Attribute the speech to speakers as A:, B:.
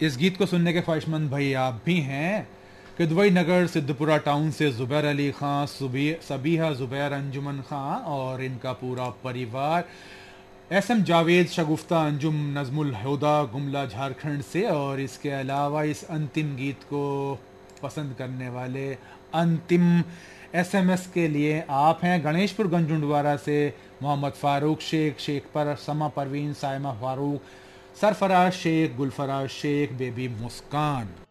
A: इस गीत को सुनने के ख्वाहिशमंद भाई आप भी हैं कि दुबई नगर सिद्धपुरा टाउन से ज़ुबैर अली ख़ान, सबीहा ज़ुबैर, अंजुमन ख़ान और इनका पूरा परिवार, एसएम जावेद, शगुफ्ता अंजुम, नज़मुल हुदा, गुमला झारखंड से, और इसके अलावा इस अंतिम गीत को पसंद करने वाले अंतिम एसएमएस के लिए आप हैं गणेशपुर गंजुंडवारा से मोहम्मद फ़ारूक शेख, शेख पर समा परवीन, साइमा फ़ारूक, सरफराज शेख, गुलफराज शेख, बेबी मुस्कान।